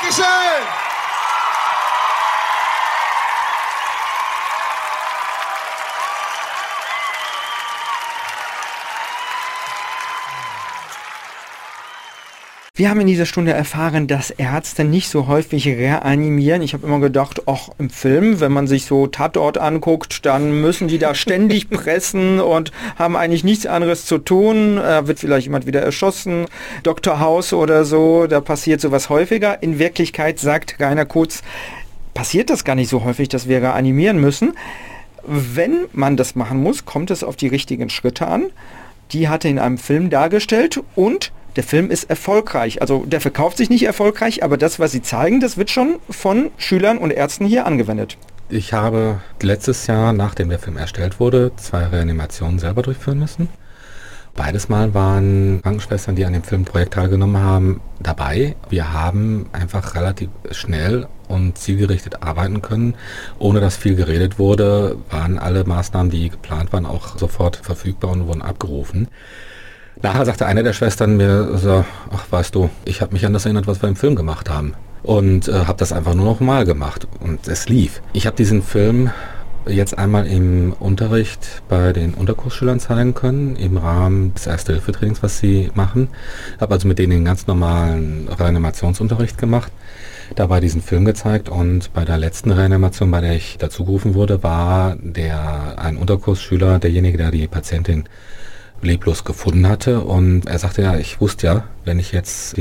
Dankeschön! Wir haben in dieser Stunde erfahren, dass Ärzte nicht so häufig reanimieren. Ich habe immer gedacht, auch im Film, wenn man sich so Tatort anguckt, dann müssen die da ständig pressen und haben eigentlich nichts anderes zu tun. Wird vielleicht jemand wieder erschossen, Dr. House oder so, da passiert sowas häufiger. In Wirklichkeit, sagt Rainer Kutz, passiert das gar nicht so häufig, dass wir reanimieren müssen. Wenn man das machen muss, kommt es auf die richtigen Schritte an. Die hat er in einem Film dargestellt und der Film ist erfolgreich. Also der verkauft sich nicht erfolgreich, aber das, was sie zeigen, das wird schon von Schülern und Ärzten hier angewendet. Ich habe letztes Jahr, nachdem der Film erstellt wurde, 2 Reanimationen selber durchführen müssen. Beides Mal waren Krankenschwestern, die an dem Filmprojekt teilgenommen haben, dabei. Wir haben einfach relativ schnell und zielgerichtet arbeiten können. Ohne dass viel geredet wurde, waren alle Maßnahmen, die geplant waren, auch sofort verfügbar und wurden abgerufen. Nachher sagte eine der Schwestern mir so, ach weißt du, ich habe mich an das erinnert, was wir im Film gemacht haben. Und habe das einfach nur noch mal gemacht. Und es lief. Ich habe diesen Film jetzt einmal im Unterricht bei den Unterkursschülern zeigen können, im Rahmen des Erste-Hilfe-Trainings, was sie machen. Habe also mit denen den ganz normalen Reanimationsunterricht gemacht, dabei diesen Film gezeigt und bei der letzten Reanimation, bei der ich dazugerufen wurde, war ein Unterkursschüler derjenige, der die Patientin leblos gefunden hatte und er sagte, ja, ich wusste ja, wenn ich jetzt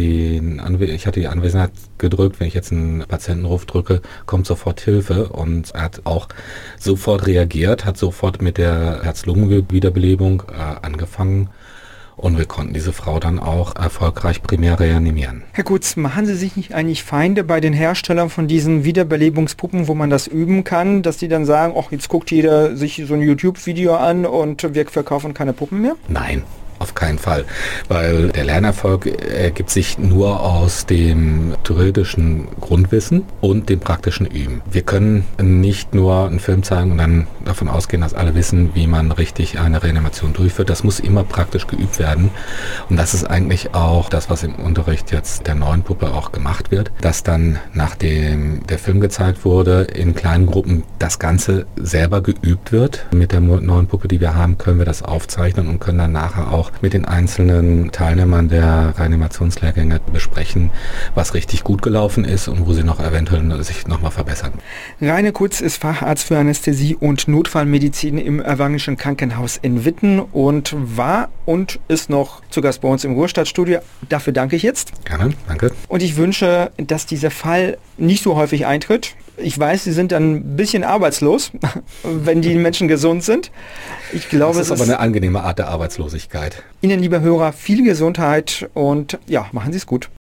ich hatte die Anwesenheit gedrückt, wenn ich jetzt einen Patientenruf drücke, kommt sofort Hilfe und er hat auch sofort reagiert, hat sofort mit der Herz-Lungen-Wiederbelebung angefangen und wir konnten diese Frau dann auch erfolgreich primär reanimieren. Herr Kutz, machen Sie sich nicht eigentlich Feinde bei den Herstellern von diesen Wiederbelebungspuppen, wo man das üben kann, dass die dann sagen, ach, jetzt guckt jeder sich so ein YouTube-Video an und wir verkaufen keine Puppen mehr? Nein. Auf keinen Fall, weil der Lernerfolg ergibt sich nur aus dem theoretischen Grundwissen und dem praktischen Üben. Wir können nicht nur einen Film zeigen und dann davon ausgehen, dass alle wissen, wie man richtig eine Reanimation durchführt. Das muss immer praktisch geübt werden und das ist eigentlich auch das, was im Unterricht jetzt der neuen Puppe auch gemacht wird, dass dann, nachdem der Film gezeigt wurde, in kleinen Gruppen das Ganze selber geübt wird. Mit der neuen Puppe, die wir haben, können wir das aufzeichnen und können dann nachher auch mit den einzelnen Teilnehmern der Reanimationslehrgänge besprechen, was richtig gut gelaufen ist und wo sie noch eventuell sich nochmal verbessern. Rainer Kutz ist Facharzt für Anästhesie und Notfallmedizin im Evangelischen Krankenhaus in Witten und war und ist noch zu Gast bei uns im Ruhrstadtstudio. Dafür danke ich jetzt. Gerne, danke. Und ich wünsche, dass dieser Fall nicht so häufig eintritt. Ich weiß, Sie sind dann ein bisschen arbeitslos, wenn die Menschen gesund sind. Ich glaube, das ist aber eine angenehme Art der Arbeitslosigkeit. Ihnen, lieber Hörer, viel Gesundheit und ja, machen Sie es gut.